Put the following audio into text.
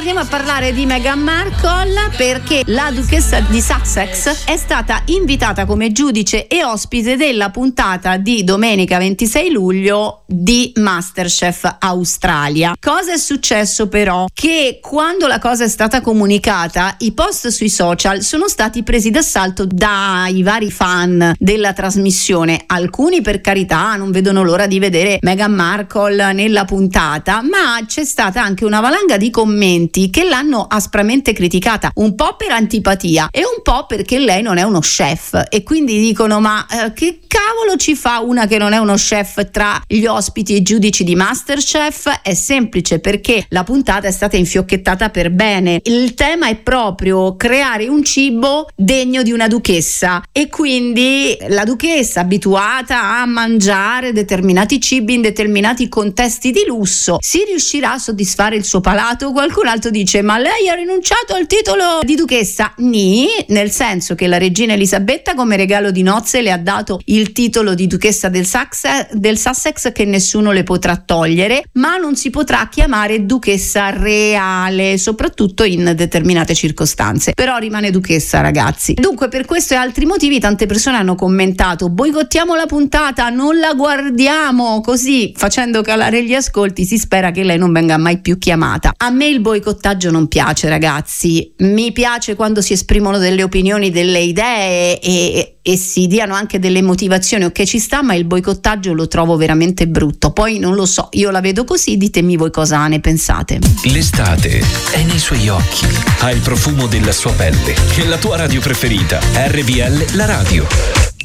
torniamo a parlare di Meghan Markle perché la duchessa di Sussex è stata invitata come giudice e ospite della puntata di domenica 26 luglio di MasterChef Australia. Cosa è successo però? Che quando la cosa è stata comunicata, i post sui social sono stati presi d'assalto dai vari fan della trasmissione. Alcuni, per carità, non vedono l'ora di vedere Meghan Markle nella puntata, ma c'è stata anche una valanga di commenti che l'hanno aspramente criticata, un po' per antipatia e un po' perché lei non è uno chef, e quindi dicono ma che cavolo ci fa una che non è uno chef tra gli ospiti e i giudici di MasterChef? È semplice, perché la puntata è stata infiocchettata per bene. Il tema è proprio creare un cibo degno di una duchessa, e quindi la duchessa, abituata a mangiare determinati cibi in determinati contesti di lusso, si riuscirà a soddisfare il suo palato? Qualcun altro dice ma lei ha rinunciato al titolo di duchessa? Nì, nel senso che la regina Elisabetta come regalo di nozze le ha dato il titolo di duchessa del Sussex che nessuno le potrà togliere, ma non si potrà chiamare duchessa reale, soprattutto in determinate circostanze. Però rimane duchessa, ragazzi. Dunque, per questo e altri motivi tante persone hanno commentato: boicottiamo la puntata, non la guardiamo. Così, facendo calare gli ascolti, si spera che lei non venga mai più chiamata. A me il boicottaggio non piace, ragazzi. Mi piace quando si esprimono delle opinioni, delle idee e si diano anche delle motivazioni, ok, ci sta, ma il boicottaggio lo trovo veramente brutto. Poi non lo so, io la vedo così, ditemi voi cosa ne pensate. L'estate è nei suoi occhi, ha il profumo della sua pelle, e la tua radio preferita, RVL la radio.